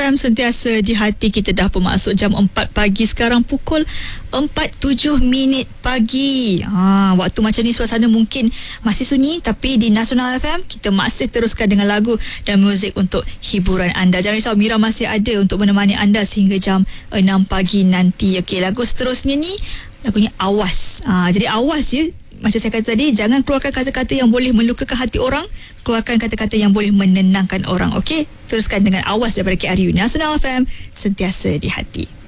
FM sentiasa di hati. Kita dah pun masuk jam 4 pagi. Sekarang pukul 4.07 pagi. Waktu macam ni suasana mungkin masih sunyi, tapi di Nasional FM kita masih teruskan dengan lagu dan muzik untuk hiburan anda. Jangan risau, Mira masih ada untuk menemani anda sehingga jam 6 pagi nanti. Okey, lagu seterusnya ni lagunya Awas. Jadi awas ya. Macam saya kata tadi, jangan keluarkan kata-kata yang boleh melukakan hati orang. Keluarkan kata-kata yang boleh menenangkan orang. Okey? Teruskan dengan Awas daripada KRU. Nasional FM, sentiasa di hati.